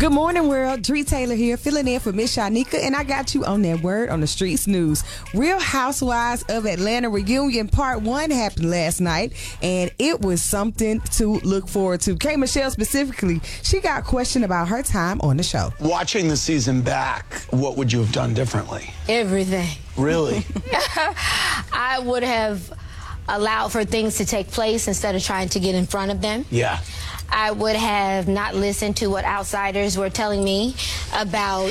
Good morning, world. Dree Taylor here, filling in for Miss Shanika, and I got you on that Word on the Streets news. Real Housewives of Atlanta reunion part 1 happened last night, and it was something to look forward to. K. Michelle specifically, she got questioned about her time on the show. Watching the season back, what would you have done differently? Everything. Really? I would have allowed for things to take place instead of trying to get in front of them. Yeah. I would have not listened to what outsiders were telling me about,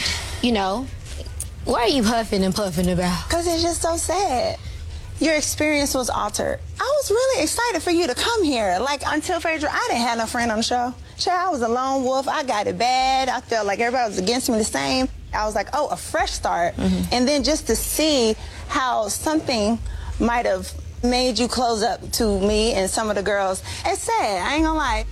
what are you huffing and puffing about? Because it's just so sad. Your experience was altered. I was really excited for you to come here. Like, until Phaedra, I didn't have no friend on the show. Child, I was a lone wolf. I got it bad. I felt like everybody was against me the same. I was like, oh, a fresh start. Mm-hmm. And then just to see how something might have made you close up to me and some of the girls, it's sad. I ain't gonna lie.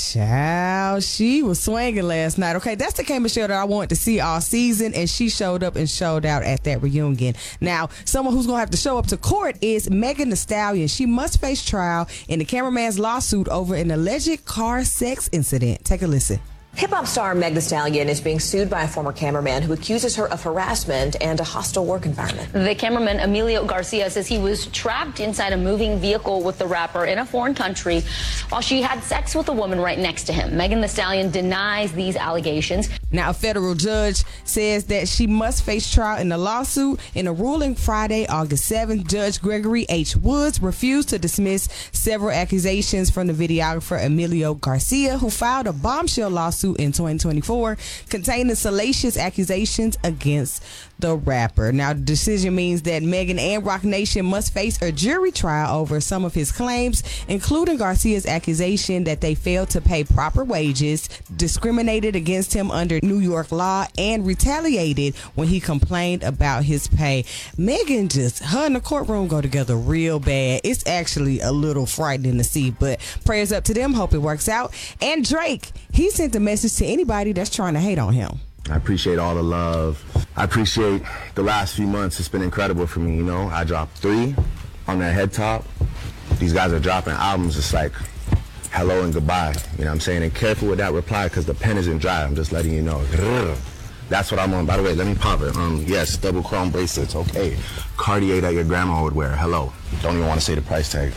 Child, she was swinging last night. Okay, that's the K. Michelle that I wanted to see all season, and she showed up and showed out at that reunion. Now, someone who's going to have to show up to court is Megan Thee Stallion. She must face trial in the cameraman's lawsuit over an alleged car sex incident. Take a listen. Hip-hop star Meg Thee Stallion is being sued by a former cameraman who accuses her of harassment and a hostile work environment. The cameraman, Emilio Garcia, says he was trapped inside a moving vehicle with the rapper in a foreign country while she had sex with a woman right next to him. Megan Thee Stallion denies these allegations. Now, a federal judge says that she must face trial in the lawsuit. In a ruling Friday, August 7th, Judge Gregory H. Woods refused to dismiss several accusations from the videographer Emilio Garcia, who filed a bombshell lawsuit in 2024 containing salacious accusations against the rapper. Now, the decision means that Megan and Roc Nation must face a jury trial over some of his claims, including Garcia's accusation that they failed to pay proper wages, discriminated against him under New York law, and retaliated when he complained about his pay. Megan her and the courtroom go together real bad. It's actually a little frightening to see, but prayers up to them. Hope it works out. And Drake, he sent a message to anybody that's trying to hate on him. I appreciate all the love. I appreciate the last few months. It's been incredible for me, I dropped 3 on that head top. These guys are dropping albums. It's like hello and goodbye. You know what I'm saying? And careful with that reply because the pen isn't dry. I'm just letting you know. That's what I'm on. By the way, let me pop it. Yes, double chrome bracelets. Okay. Cartier that your grandma would wear. Hello. Don't even want to say the price tag.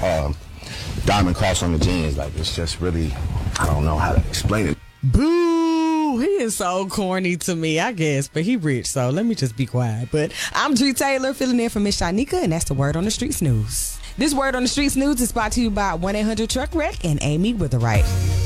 Diamond cross on the jeans. Like, it's just really, I don't know how to explain it. Boo! He is so corny to me, I guess, but he rich, so let me just be quiet. But I'm Dree Taylor, filling in for Miss Shanika, and that's the Word on the Streets news. This Word on the Streets news is brought to you by 1-800-TRUCK-WRECK and Amy Witherite.